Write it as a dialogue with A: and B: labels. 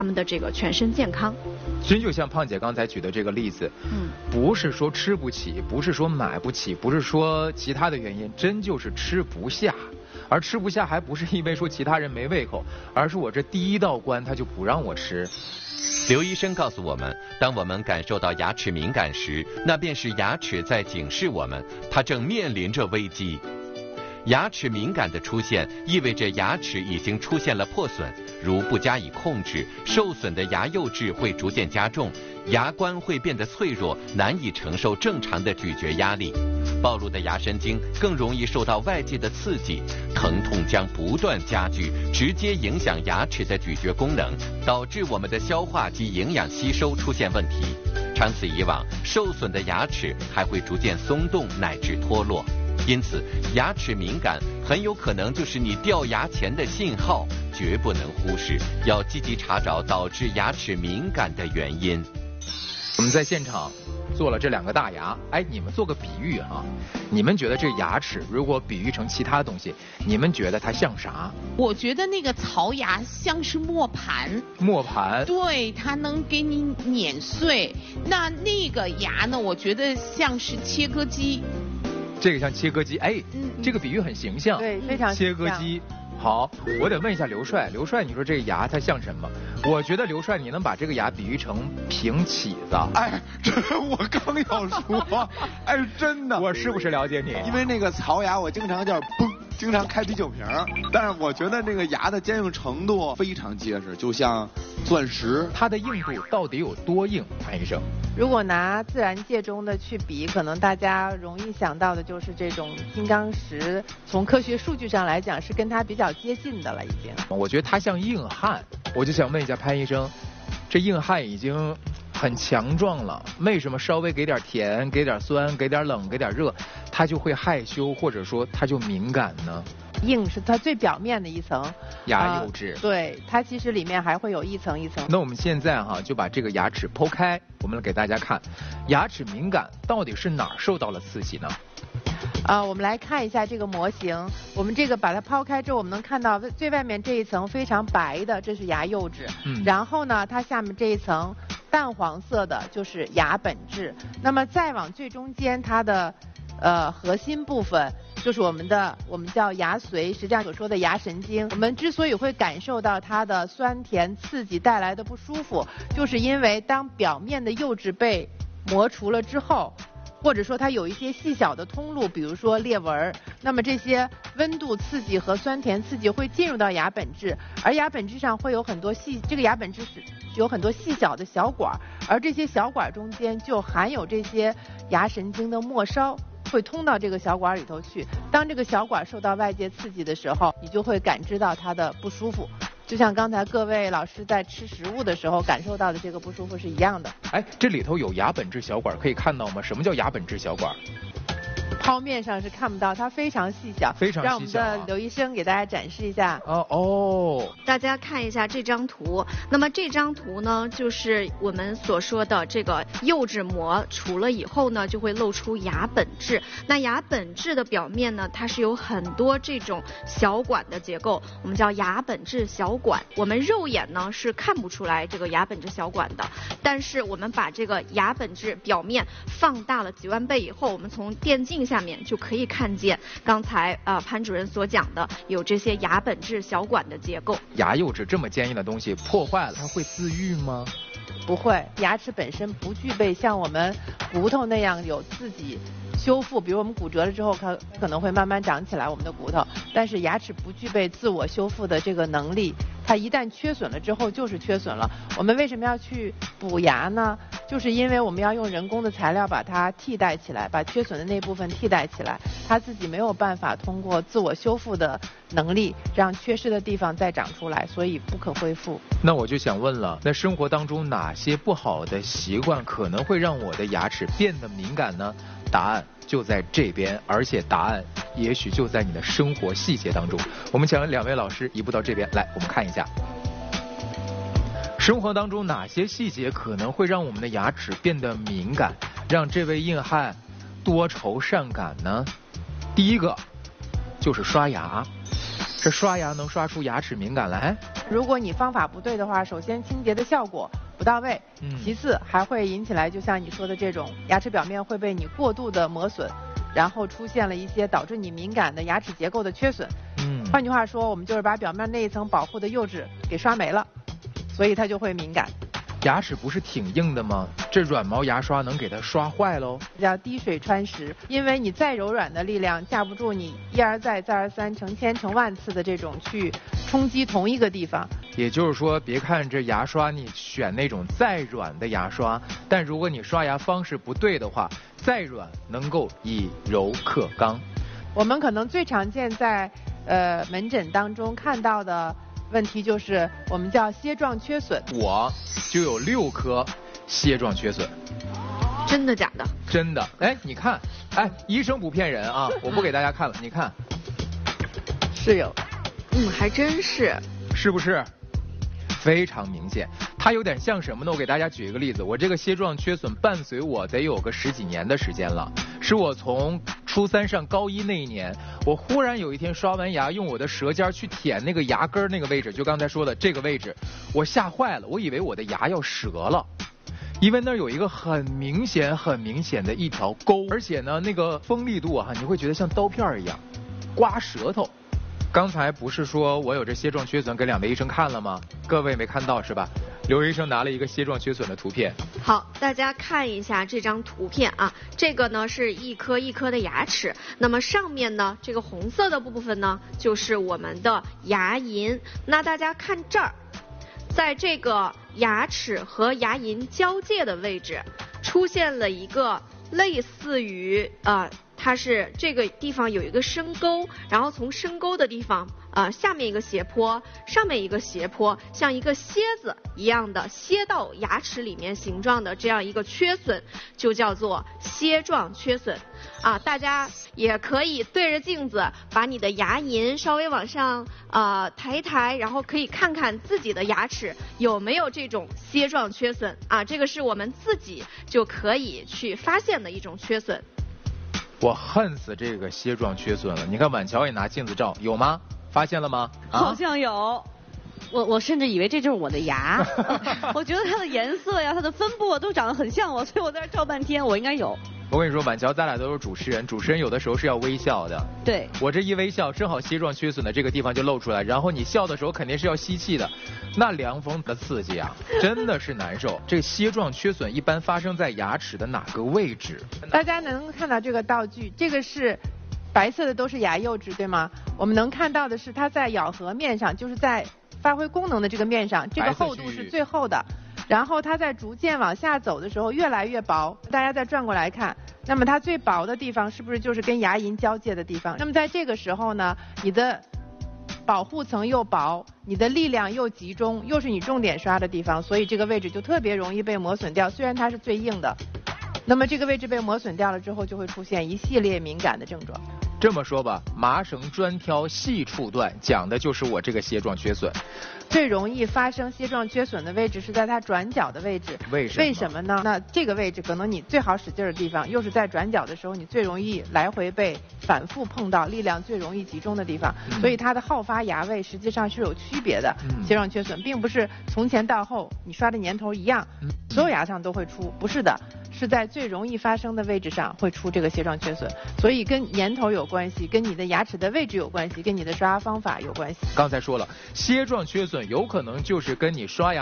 A: 他们的这个全身健康。
B: 真就像胖姐刚才举的这个例子，不是说吃不起，不是说买不起，不是说其他的原因，真就是吃不下。而吃不下还不是因为说其他人没胃口，而是我这第一道关他就不让我吃。
C: 刘医生告诉我们，当我们感受到牙齿敏感时，那便是牙齿在警示我们，它正面临着危机。牙齿敏感的出现意味着牙齿已经出现了破损，如不加以控制，受损的牙釉质会逐渐加重，牙关会变得脆弱，难以承受正常的咀嚼压力。暴露的牙神经更容易受到外界的刺激，疼痛将不断加剧，直接影响牙齿的咀嚼功能，导致我们的消化及营养吸收出现问题。长此以往，受损的牙齿还会逐渐松动乃至脱落。因此，牙齿敏感很有可能就是你掉牙前的信号，绝不能忽视，要积极查找导致牙齿敏感的原因。
B: 我们在现场做了这2个大牙，你们做个比喻哈，你们觉得这牙齿如果比喻成其他东西，你们觉得它像啥？
D: 我觉得那个槽牙像是磨盘。
B: 磨盘？
D: 对，它能给你碾碎。那个牙呢，我觉得像是切割机。
B: 这个像切割机，这个比喻很形象，
E: 对，非常
B: 切割机。好，我得问一下刘帅，刘帅，你说这个牙它像什么？我觉得刘帅，你能把这个牙比喻成平起子。
F: 这我刚要说，真的。
B: 我是不是了解你？
F: 因为那个槽牙，我经常叫嘣，经常开啤酒瓶，但是我觉得那个牙的坚硬程度非常结实，就像钻石。
B: 它的硬度到底有多硬，潘医生？
E: 如果拿自然界中的去比，可能大家容易想到的就是这种金刚石，从科学数据上来讲是跟它比较接近的了已经。
B: 我觉得它像硬汉，我就想问一下潘医生，这硬汉已经很强壮了，为什么稍微给点甜、给点酸、给点冷、给点热，它就会害羞，或者说它就敏感呢？
E: 硬是它最表面的一层
B: 牙釉质，
E: 对，它其实里面还会有一层一层。
B: 那我们现在就把这个牙齿剖开，我们来给大家看，牙齿敏感到底是哪儿受到了刺激呢？
E: 我们来看一下这个模型，我们这个把它抛开之后，我们能看到最外面这一层非常白的，这是牙釉质，然后呢，它下面这一层淡黄色的就是牙本质，那么再往最中间，它的核心部分就是我们叫牙髓，实际上所说的牙神经。我们之所以会感受到它的酸甜刺激带来的不舒服，就是因为当表面的釉质被磨除了之后，或者说它有一些细小的通路，比如说裂纹，那么这些温度刺激和酸甜刺激会进入到牙本质，而牙本质上会有很多这个牙本质是有很多细小的小管，而这些小管中间就含有这些牙神经的末梢，会通到这个小管里头去。当这个小管受到外界刺激的时候，你就会感知到它的不舒服，就像刚才各位老师在吃食物的时候感受到的这个不舒服是一样的。
B: 这里头有牙本质小管，可以看到吗？什么叫牙本质小管？
E: 剖面上是看不到，它非常细小，
B: 非常细小。
E: 让我们的刘医生给大家展示一下。
A: 大家看一下这张图。那么这张图呢，就是我们所说的这个釉质磨除了以后呢，就会露出牙本质。那牙本质的表面呢，它是有很多这种小管的结构，我们叫牙本质小管。我们肉眼呢是看不出来这个牙本质小管的，但是我们把这个牙本质表面放大了几万倍以后，我们从电镜下面就可以看见刚才潘主任所讲的有这些牙本质小管的结构。
B: 牙釉质这么坚硬的东西破坏了，它会自愈吗？
E: 不会，牙齿本身不具备像我们骨头那样有自己修复，比如我们骨折了之后，它可能会慢慢长起来我们的骨头，但是牙齿不具备自我修复的这个能力，它一旦缺损了之后就是缺损了。我们为什么要去补牙呢？就是因为我们要用人工的材料把它替代起来，把缺损的那部分替代起来，它自己没有办法通过自我修复的能力让缺失的地方再长出来，所以不可恢复。
B: 那我就想问了，那生活当中哪些不好的习惯可能会让我的牙齿变得敏感呢？答案就在这边，而且答案也许就在你的生活细节当中。我们请2位老师移步到这边来，我们看一下生活当中哪些细节可能会让我们的牙齿变得敏感，让这位硬汉多愁善感呢？第一个就是刷牙。 这刷牙能刷出牙齿敏感来？
E: 如果你方法不对的话，首先清洁的效果不到位，其次还会引起来就像你说的这种牙齿表面会被你过度的磨损，然后出现了一些导致你敏感的牙齿结构的缺损。换句话说，我们就是把表面那一层保护的釉质给刷没了，所以它就会敏感。
B: 牙齿不是挺硬的吗？这软毛牙刷能给它刷坏喽？
E: 叫滴水穿石，因为你再柔软的力量架不住你一而再再而三成千成万次的这种去冲击同一个地方。
B: 也就是说，别看这牙刷你选那种再软的牙刷，但如果你刷牙方式不对的话，再软能够以柔克刚。
E: 我们可能最常见在门诊当中看到的问题就是我们叫楔状缺损。
B: 我就有6颗楔状缺损。
A: 真的假的？
B: 真的。哎，你看，哎，医生不骗人啊，我不给大家看了，你看，
E: 是有。
A: 还真是。
B: 是不是？非常明显。它有点像什么呢？我给大家举一个例子，我这个楔状缺损伴随我得有个10几年的时间了，是我从初3上高1那一年，我忽然有一天刷完牙，用我的舌尖去舔那个牙根那个位置，就刚才说的这个位置，我吓坏了，我以为我的牙要折了。因为那儿有一个很明显的一条沟，而且呢，那个锋利度啊，你会觉得像刀片一样，刮舌头。刚才不是说我有这楔状缺损给2位医生看了吗？各位没看到是吧？刘医生拿了一个楔状缺损的图片。
A: 好，大家看一下这张图片啊，这个呢是一颗一颗的牙齿，那么上面呢这个红色的部分呢就是我们的牙龈。那大家看这儿，在这个牙齿和牙龈交界的位置出现了一个类似于它是这个地方有一个深沟，然后从深沟的地方下面一个斜坡，上面一个斜坡，像一个楔子一样的楔到牙齿里面形状的这样一个缺损，就叫做楔状缺损啊。大家也可以对着镜子把你的牙龈稍微往上抬一抬，然后可以看看自己的牙齿有没有这种楔状缺损啊。这个是我们自己就可以去发现的一种缺损。
B: 我恨死这个楔状缺损了！你看婉乔也拿镜子照，有吗？发现了吗？
G: 好像有。我甚至以为这就是我的牙，我觉得它的颜色呀、它的分布都长得很像我，所以我在这照半天，我应该有。
B: 我跟你说，婉乔，咱俩都是主持人，主持人有的时候是要微笑的。
G: 对。
B: 我这一微笑，正好楔状缺损的这个地方就露出来，然后你笑的时候肯定是要吸气的，那凉风的刺激啊，真的是难受。这个楔状缺损一般发生在牙齿的哪个位置？
E: 大家能看到这个道具，这个是白色的，都是牙釉质，对吗？我们能看到的是它在咬合面上，就是在发挥功能的这个面上，这个厚度是最厚的。然后它在逐渐往下走的时候越来越薄，大家再转过来看，那么它最薄的地方是不是就是跟牙龈交界的地方？那么在这个时候呢，你的保护层又薄，你的力量又集中，又是你重点刷的地方，所以这个位置就特别容易被磨损掉。虽然它是最硬的，那么这个位置被磨损掉了之后，就会出现一系列敏感的症状。
B: 这么说吧，麻绳专挑细处断，讲的就是我这个楔状缺损。
E: 最容易发生楔状缺损的位置是在它转角的位置。为什么呢？那这个位置可能你最好使劲的地方，又是在转角的时候，你最容易来回被反复碰到，力量最容易集中的地方。所以它的好发牙位实际上是有区别的。楔状缺损并不是从前到后你刷的年头一样，所有牙上都会出，不是的。是在最容易发生的位置上会出这个楔状缺损，所以跟年头有关系，跟你的牙齿的位置有关系，跟你的刷牙方法有关系。
B: 刚才说了，楔状缺损有可能就是跟你刷牙